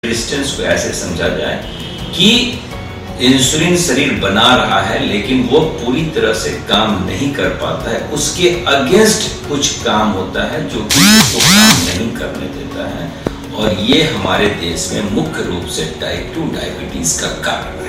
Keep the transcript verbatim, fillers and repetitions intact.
Resistance को ऐसे समझा जाए कि इंसुलिन शरीर बना रहा है लेकिन वो पूरी तरह से काम नहीं कर पाता है, उसके अगेंस्ट कुछ काम होता है जो कि उसको काम नहीं करने देता है। और ये हमारे देश में मुख्य रूप से टाइप टू डायबिटीज का कारण